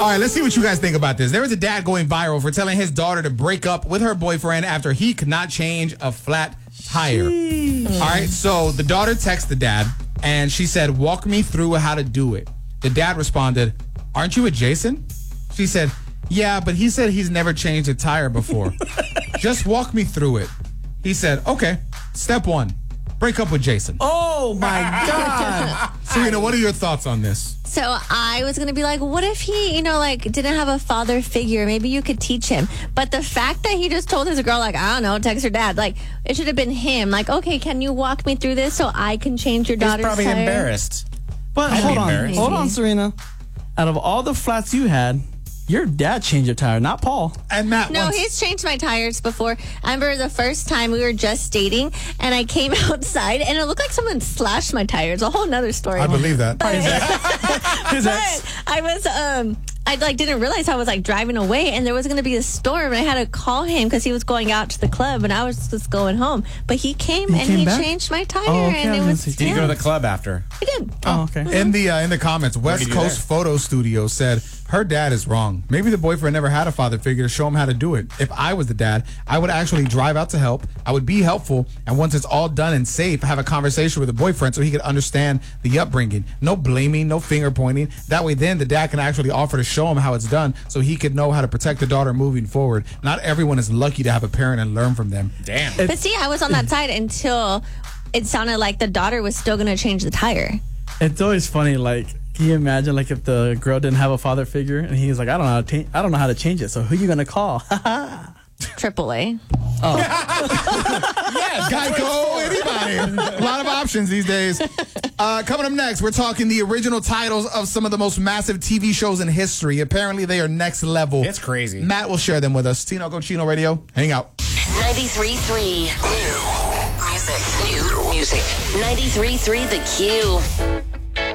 All right, let's see what you guys think about this. There was a dad going viral for telling his daughter to break up with her boyfriend after he could not change a flat tire. All right, so the daughter texted the dad, and she said, walk me through how to do it. The dad responded, aren't you with Jason? She said, yeah, but he said he's never changed a tire before. Just walk me through it. He said, okay, step 1, break up with Jason. Oh, my God. Serena, what are your thoughts on this? So I was going to be like, what if he, didn't have a father figure? Maybe you could teach him. But the fact that he just told his girl, like, I don't know, text her dad. Like, it should have been him. Like, okay, can you walk me through this so I can change your daughter's He's probably tire? embarrassed. But hold on, Serena. Out of all the flats you had, your dad changed your tire, not Paul. And Matt, No, he's changed my tires before. I remember the first time we were just dating, and I came outside, and it looked like someone slashed my tires. A whole nother story. I believe that. His ex. But I was, I didn't realize I was driving away, and there was going to be a storm, and I had to call him because he was going out to the club, and I was just going home. But he came and he changed my tire, and it was. Did you go to the club after? He did. Oh, okay. In the comments, West Coast Photo Studio said her dad is wrong. Maybe the boyfriend never had a father figure to show him how to do it. If I was the dad, I would actually drive out to help. I would be helpful, and once it's all done and safe, have a conversation with the boyfriend so he could understand the upbringing. No blaming, no finger pointing. That way, then the dad can actually offer to show him how it's done, so he could know how to protect the daughter moving forward. Not everyone is lucky to have a parent and learn from them. Damn. But see, I was on that side until it sounded like the daughter was still going to change the tire. It's always funny, can you imagine, if the girl didn't have a father figure and he's like, I don't know how to change it. So who are you gonna call? AAA. Oh. Yes, Geico, anybody. A lot of options these days. Coming up next, we're talking the original titles of some of the most massive TV shows in history. Apparently, they are next level. It's crazy. Matt will share them with us. Tino Go Chino Radio. Hang out. 93.3. New music. 93.3 The Q.